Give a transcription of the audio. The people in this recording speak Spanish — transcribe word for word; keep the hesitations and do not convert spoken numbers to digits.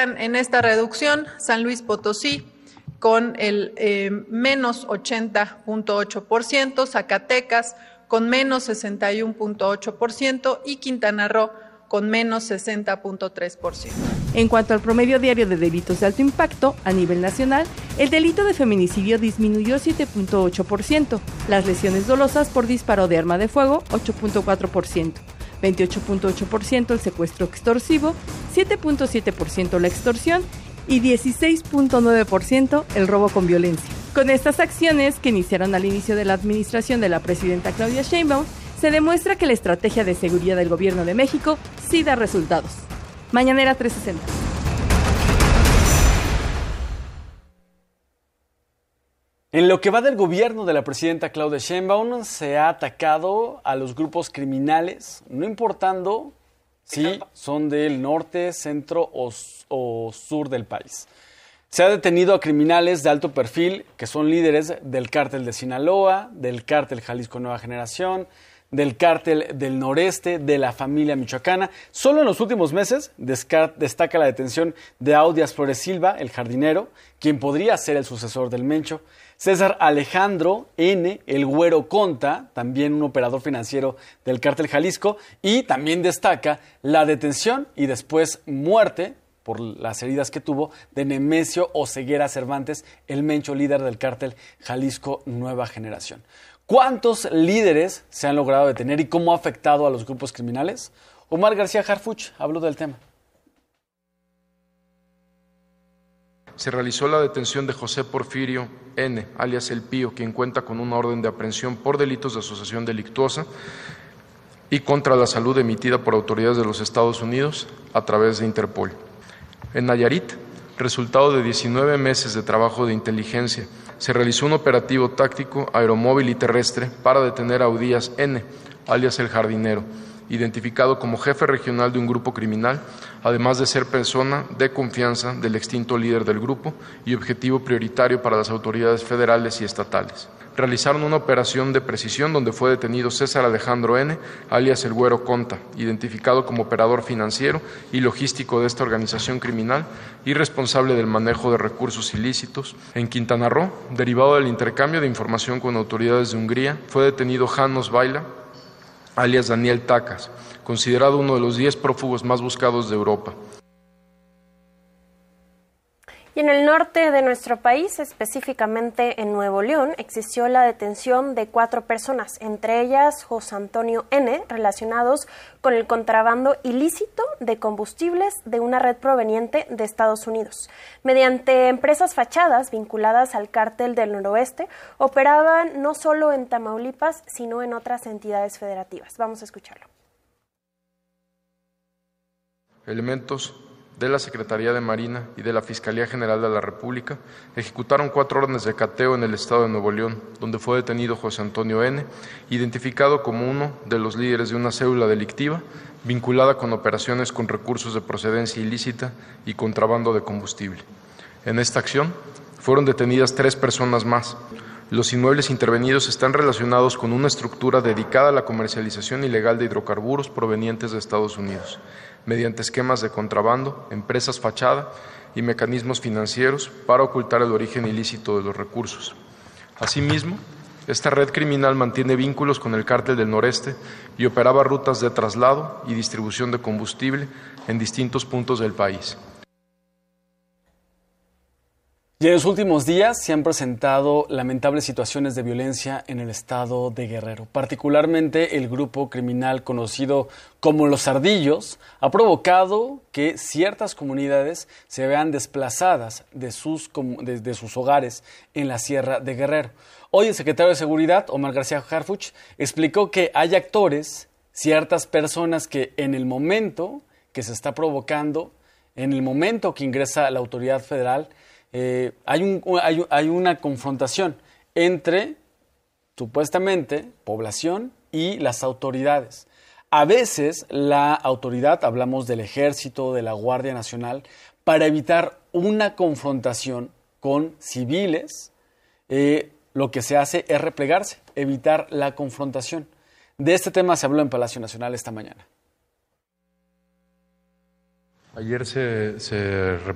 destacan en esta reducción San Luis Potosí con el eh, menos ochenta punto ocho por ciento, Zacatecas con menos sesenta y uno punto ocho por ciento y Quintana Roo con menos sesenta punto tres por ciento. En cuanto al promedio diario de delitos de alto impacto, a nivel nacional, el delito de feminicidio disminuyó siete punto ocho por ciento, las lesiones dolosas por disparo de arma de fuego, ocho punto cuatro por ciento, veintiocho punto ocho por ciento el secuestro extorsivo, siete punto siete por ciento la extorsión y dieciséis punto nueve por ciento el robo con violencia. Con estas acciones, que iniciaron al inicio de la administración de la presidenta Claudia Sheinbaum, se demuestra que la estrategia de seguridad del Gobierno de México sí da resultados. Mañanera trescientos sesenta. En lo que va del gobierno de la presidenta Claudia Sheinbaum, se ha atacado a los grupos criminales, no importando si son del norte, centro o, o sur del país. Se ha detenido a criminales de alto perfil que son líderes del cártel de Sinaloa, del cártel Jalisco Nueva Generación, del cártel del noreste, de la familia michoacana. Solo en los últimos meses destaca la detención de Audias Flores Silva, el jardinero, quien podría ser el sucesor del Mencho. César Alejandro N., el Güero Conta, también un operador financiero del cártel Jalisco, y también destaca la detención y después muerte por las heridas que tuvo de Nemesio Oseguera Cervantes, el Mencho, líder del cártel Jalisco Nueva Generación. ¿Cuántos líderes se han logrado detener y cómo ha afectado a los grupos criminales? Omar García Harfuch habló del tema. Se realizó la detención de José Porfirio N., alias El Pío, quien cuenta con una orden de aprehensión por delitos de asociación delictuosa y contra la salud emitida por autoridades de los Estados Unidos a través de Interpol. En Nayarit, resultado de diecinueve meses de trabajo de inteligencia, se realizó un operativo táctico aeromóvil y terrestre para detener a Udías N., alias El Jardinero, identificado como jefe regional de un grupo criminal, además de ser persona de confianza del extinto líder del grupo y objetivo prioritario para las autoridades federales y estatales. Realizaron una operación de precisión donde fue detenido César Alejandro N., alias El Güero Conta, identificado como operador financiero y logístico de esta organización criminal y responsable del manejo de recursos ilícitos. En Quintana Roo, derivado del intercambio de información con autoridades de Hungría, fue detenido Janos Baila, alias Daniel Tacas, considerado uno de los diez prófugos más buscados de Europa. Y en el norte de nuestro país, específicamente en Nuevo León, existió la detención de cuatro personas, entre ellas José Antonio N., relacionados con el contrabando ilícito de combustibles de una red proveniente de Estados Unidos. Mediante empresas fachadas vinculadas al cártel del Noroeste, operaban no solo en Tamaulipas, sino en otras entidades federativas. Vamos a escucharlo. Elementos de la Secretaría de Marina y de la Fiscalía General de la República ejecutaron cuatro órdenes de cateo en el estado de Nuevo León, donde fue detenido José Antonio N., identificado como uno de los líderes de una célula delictiva vinculada con operaciones con recursos de procedencia ilícita y contrabando de combustible. En esta acción fueron detenidas tres personas más. Los inmuebles intervenidos están relacionados con una estructura dedicada a la comercialización ilegal de hidrocarburos provenientes de Estados Unidos, mediante esquemas de contrabando, empresas fachada y mecanismos financieros para ocultar el origen ilícito de los recursos. Asimismo, esta red criminal mantiene vínculos con el cártel del Noreste y operaba rutas de traslado y distribución de combustible en distintos puntos del país. Y en los últimos días se han presentado lamentables situaciones de violencia en el estado de Guerrero. Particularmente el grupo criminal conocido como Los Ardillos ha provocado que ciertas comunidades se vean desplazadas de sus, de, de sus hogares en la Sierra de Guerrero. Hoy el secretario de Seguridad, Omar García Harfuch, explicó que hay actores, ciertas personas que en el momento que se está provocando, en el momento que ingresa la autoridad federal, Eh, hay, un, hay, hay una confrontación entre, supuestamente, población y las autoridades. A veces la autoridad, hablamos del Ejército, de la Guardia Nacional, para evitar una confrontación con civiles, eh, lo que se hace es replegarse, evitar la confrontación. De este tema se habló en Palacio Nacional esta mañana. Ayer se, se